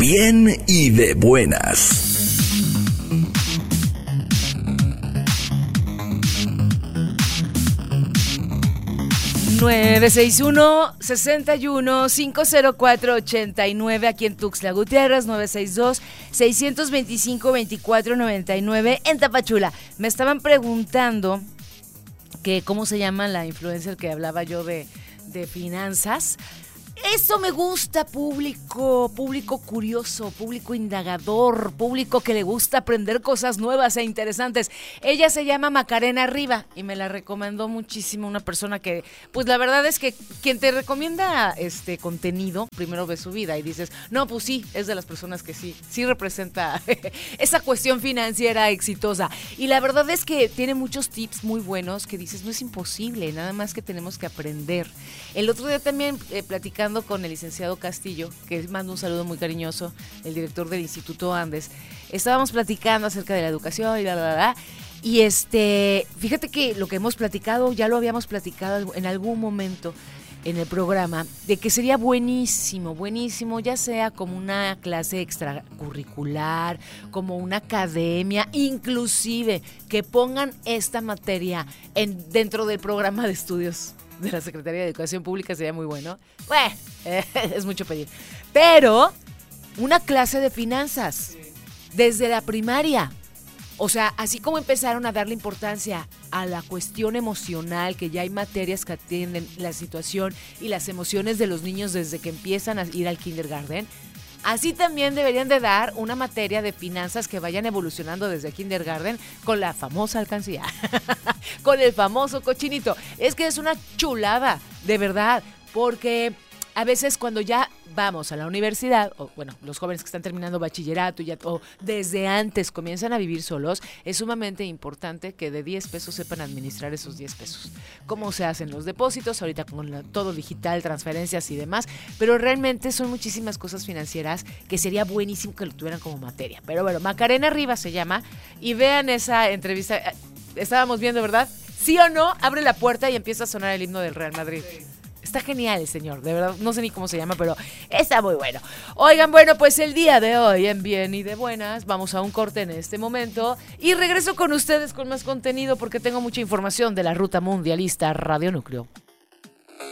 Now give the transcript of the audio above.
bien y de buenas. (961-61-504-89) aquí en Tuxtla Gutiérrez, 962-625-2499 en Tapachula. Me estaban preguntando que cómo se llama la influencer que hablaba yo de finanzas. Eso me gusta, público curioso, público indagador, público que le gusta aprender cosas nuevas e interesantes. Ella se llama Macarena Riva y me la recomendó muchísimo una persona que, pues la verdad es que quien te recomienda este contenido, primero ves su vida y dices, no, pues sí, es de las personas que sí representa esa cuestión financiera exitosa. Y la verdad es que tiene muchos tips muy buenos que dices, no es imposible, nada más que tenemos que aprender. El otro día también platicando con el licenciado Castillo, que mando un saludo muy cariñoso, el director del Instituto Andes, estábamos platicando acerca de la educación y fíjate que lo que hemos platicado, ya lo habíamos platicado en algún momento en el programa, de que sería buenísimo, ya sea como una clase extracurricular, como una academia, inclusive que pongan esta materia dentro del programa de estudios de la Secretaría de Educación Pública. Sería muy bueno. Bueno, es mucho pedir. Pero una clase de finanzas desde la primaria. O sea, así como empezaron a darle importancia a la cuestión emocional, que ya hay materias que atienden la situación y las emociones de los niños desde que empiezan a ir al kindergarten, así también deberían de dar una materia de finanzas que vayan evolucionando desde kindergarten con la famosa alcancía, con el famoso cochinito. Es que es una chulada, de verdad, porque a veces cuando ya vamos a la universidad, o bueno, los jóvenes que están terminando bachillerato o desde antes comienzan a vivir solos, es sumamente importante que de 10 pesos sepan administrar esos 10 pesos. Cómo se hacen los depósitos, ahorita con todo digital, transferencias y demás, pero realmente son muchísimas cosas financieras que sería buenísimo que lo tuvieran como materia. Pero bueno, Macarena Rivas se llama, y vean esa entrevista, estábamos viendo, ¿verdad? ¿Sí o no? Abre la puerta y empieza a sonar el himno del Real Madrid. Está genial el señor, de verdad, no sé ni cómo se llama, pero está muy bueno. Oigan, bueno, pues el día de hoy en Bien y de Buenas, vamos a un corte en este momento y regreso con ustedes con más contenido porque tengo mucha información de la Ruta Mundialista Radio Núcleo.